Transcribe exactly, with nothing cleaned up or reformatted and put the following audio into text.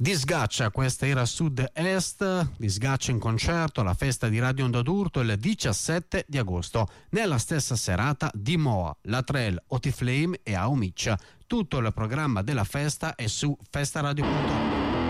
Disgaccia, questa era Sud-Est, Disgaccia in concerto alla festa di Radio Onda d'Urto il diciassette di agosto. Nella stessa serata di Moa, Latrell, Otiflame e Aumiccia. Tutto il programma della festa è su festaradio punto it.